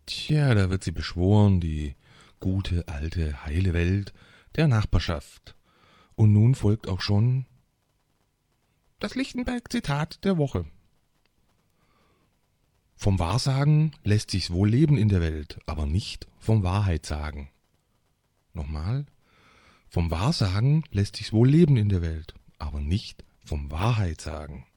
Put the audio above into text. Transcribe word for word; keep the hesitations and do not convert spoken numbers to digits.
Tja, da wird sie beschworen, die gute, alte, heile Welt der Nachbarschaft. Und nun folgt auch schon das Lichtenberg-Zitat der Woche. Vom Wahrsagen lässt sich's wohl leben in der Welt, aber nicht vom Wahrheitsagen. Nochmal. Vom Wahrsagen lässt sich's wohl leben in der Welt, aber nicht vom Wahrheitsagen.